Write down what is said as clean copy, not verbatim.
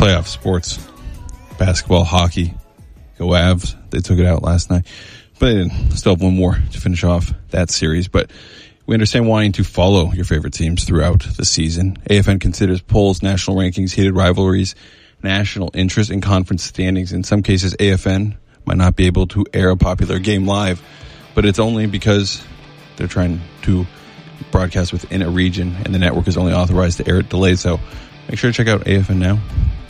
playoff sports, basketball, hockey, go Avs. They took it out last night. But they still have one more to finish off that series. But we understand wanting to follow your favorite teams throughout the season. AFN considers polls, national rankings, heated rivalries, national interest, and conference standings. In some cases, AFN might not be able to air a popular game live, but it's only because they're trying to broadcast within a region, and the network is only authorized to air it delayed. So make sure to check out AFN Now